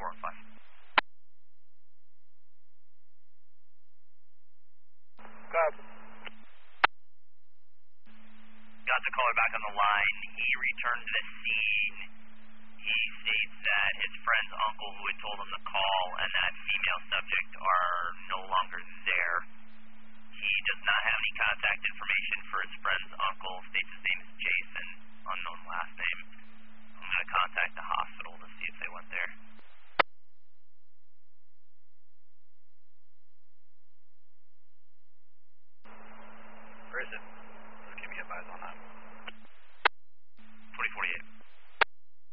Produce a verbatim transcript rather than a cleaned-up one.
four one five. Copy. Got the caller back on the line. He returned to the scene. He states that his friend's uncle who had told him to call and that female subject are no longer there.